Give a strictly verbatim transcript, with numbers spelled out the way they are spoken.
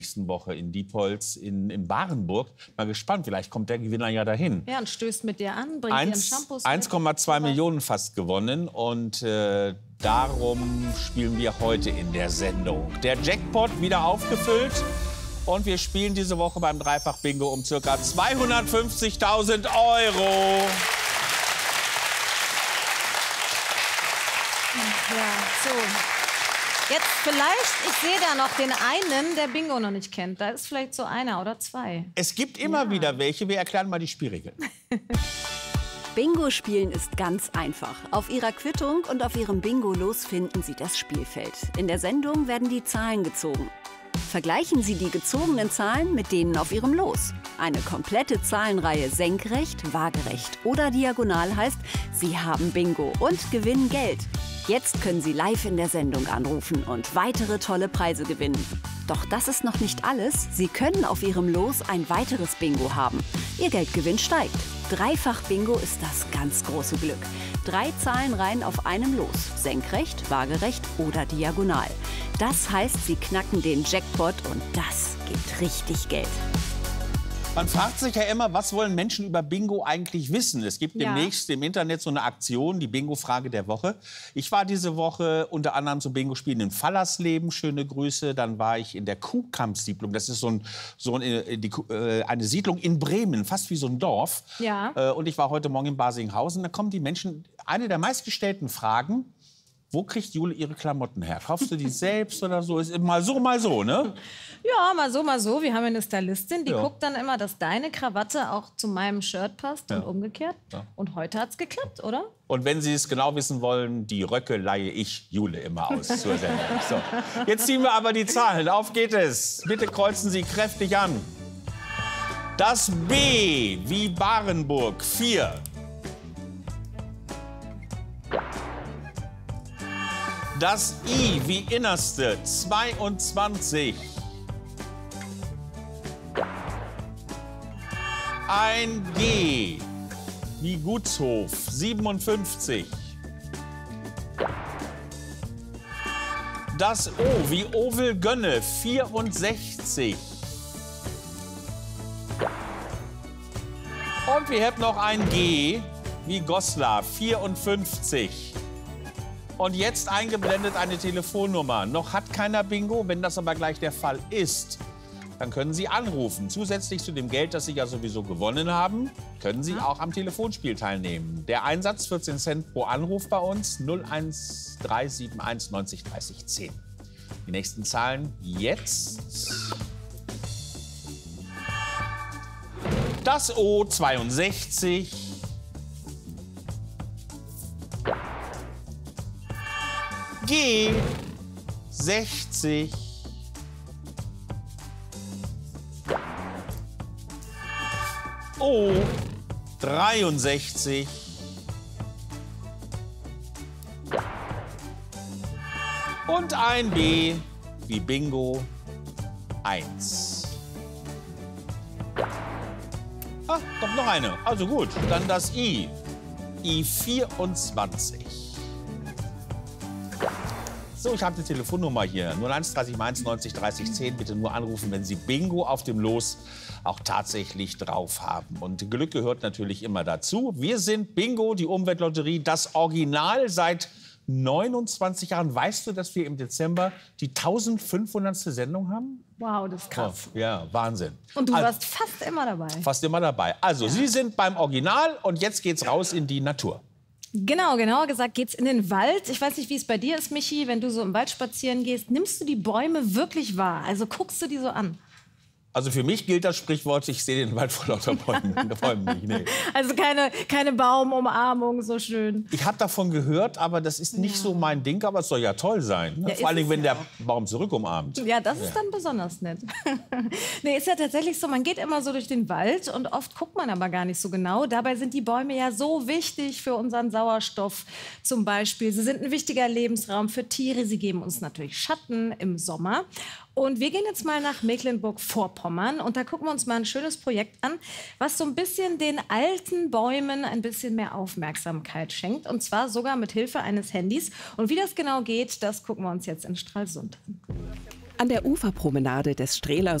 nächsten Woche in Diepholz in, in Barenburg. Mal gespannt, vielleicht kommt der Gewinner ja dahin. Ja, und stößt mit dir an, bringt dir Shampoos eins Komma zwei Millionen fast gewonnen und äh, darum spielen wir heute in der Sendung. Der Jackpot wieder aufgefüllt und wir spielen diese Woche beim Dreifach-Bingo um ca. zweihundertfünfzigtausend Euro. Ja, so. Jetzt vielleicht, ich sehe da noch den einen, der Bingo noch nicht kennt. Da ist vielleicht so einer oder zwei. Es gibt immer Ja. wieder welche. Wir erklären mal die Spielregeln. Bingo spielen ist ganz einfach. Auf Ihrer Quittung und auf Ihrem Bingo-Los finden Sie das Spielfeld. In der Sendung werden die Zahlen gezogen. Vergleichen Sie die gezogenen Zahlen mit denen auf Ihrem Los. Eine komplette Zahlenreihe senkrecht, waagerecht oder diagonal heißt, Sie haben Bingo und gewinnen Geld. Jetzt können Sie live in der Sendung anrufen und weitere tolle Preise gewinnen. Doch das ist noch nicht alles. Sie können auf Ihrem Los ein weiteres Bingo haben. Ihr Geldgewinn steigt. Dreifach-Bingo ist das ganz große Glück. Drei Zahlenreihen auf einem Los. Senkrecht, waagerecht oder diagonal. Das heißt, Sie knacken den Jackpot und das gibt richtig Geld. Man fragt sich ja immer, was wollen Menschen über Bingo eigentlich wissen? Es gibt Ja. demnächst im Internet so eine Aktion, die Bingo-Frage der Woche. Ich war diese Woche unter anderem zum Bingo-Spielen in Fallersleben, schöne Grüße. Dann war ich in der Kuhkamp-Siedlung, das ist so, ein, so eine, die, äh, eine Siedlung in Bremen, fast wie so ein Dorf. Ja. Äh, und ich war heute Morgen in Basinghausen. Da kommen die Menschen, eine der meistgestellten Fragen: Wo kriegt Jule ihre Klamotten her? Kaufst du die selbst oder so? Ist mal so, mal so, ne? Ja, mal so, mal so. Wir haben eine Stylistin, die Ja. guckt dann immer, dass deine Krawatte auch zu meinem Shirt passt Ja. und umgekehrt. Ja. Und heute hat's geklappt, oder? Und wenn Sie es genau wissen wollen, die Röcke leihe ich Jule immer aus zur Sendung. So. Jetzt ziehen wir aber die Zahlen. Auf geht es. Bitte kreuzen Sie kräftig an. Das B wie Barenburg, vier. Das I wie Innerste, zweiundzwanzig. Ein G wie Gutshof, siebenundfünfzig. Das O wie Ovel Gönne, vierundsechzig. Und wir haben noch ein G wie Goslar, vierundfünfzig. Und jetzt eingeblendet eine Telefonnummer. Noch hat keiner Bingo. Wenn das aber gleich der Fall ist, dann können Sie anrufen. Zusätzlich zu dem Geld, das Sie ja sowieso gewonnen haben, können Sie auch am Telefonspiel teilnehmen. Der Einsatz vierzehn Cent pro Anruf bei uns, null eins drei sieben eins neunzig dreißig zehn. Die nächsten Zahlen jetzt. Das O, zweiundsechzig. G, sechzig. O, dreiundsechzig. Und ein B wie Bingo, eins. Ah, kommt noch eine. Also gut, dann das I. I vierundzwanzig. So, ich habe die Telefonnummer hier. null eins drei sieben eins neunzig dreißig zehn. Bitte nur anrufen, wenn Sie Bingo auf dem Los auch tatsächlich drauf haben. Und Glück gehört natürlich immer dazu. Wir sind Bingo, die Umweltlotterie, das Original seit neunundzwanzig Jahren. Weißt du, dass wir im Dezember die eintausendfünfhundertste Sendung haben? Wow, das ist krass. Oh, ja, Wahnsinn. Und du Also, warst fast immer dabei. fast immer dabei. Also, Sie sind beim Original und jetzt geht's raus in die Natur. Genau, genauer gesagt geht's in den Wald. Ich weiß nicht, wie es bei dir ist, Michi, wenn du so im Wald spazieren gehst. Nimmst du die Bäume wirklich wahr? Also guckst du die so an? Also für mich gilt das Sprichwort, ich sehe den Wald vor lauter Bäumen, Bäumen nicht. Nee. Also keine, keine Baumumarmung, so schön. Ich habe davon gehört, aber das ist nicht Ja. so mein Ding, aber es soll ja toll sein. Ne? Ja, Vor allen ist Dingen, wenn es ja der Baum zurück umarmt. Ja, das ist dann besonders nett. Nee, ist ja tatsächlich so, man geht immer so durch den Wald und oft guckt man aber gar nicht so genau. Dabei sind die Bäume ja so wichtig für unseren Sauerstoff zum Beispiel. Sie sind ein wichtiger Lebensraum für Tiere. Sie geben uns natürlich Schatten im Sommer. Und wir gehen jetzt mal nach Mecklenburg-Vorpommern und da gucken wir uns mal ein schönes Projekt an, was so ein bisschen den alten Bäumen ein bisschen mehr Aufmerksamkeit schenkt. Und zwar sogar mit Hilfe eines Handys. Und wie das genau geht, das gucken wir uns jetzt in Stralsund an. An der Uferpromenade des Strehler